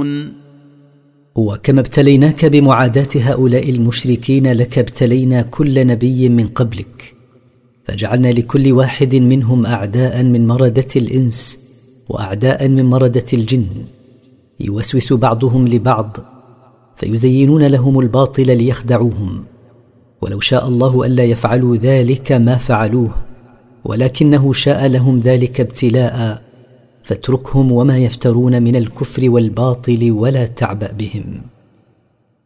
يعلمون. وكما ابتليناك بمعاداة هؤلاء المشركين لك ابتلينا كل نبي من قبلك، فجعلنا لكل واحد منهم أعداء من مردة الإنس وأعداء من مردة الجن، يوسوس بعضهم لبعض فيزينون لهم الباطل ليخدعوهم. ولو شاء الله ألا يفعلوا ذلك ما فعلوه، ولكنه شاء لهم ذلك ابتلاء، فاتركهم وما يفترون من الكفر والباطل ولا تعبأ بهم.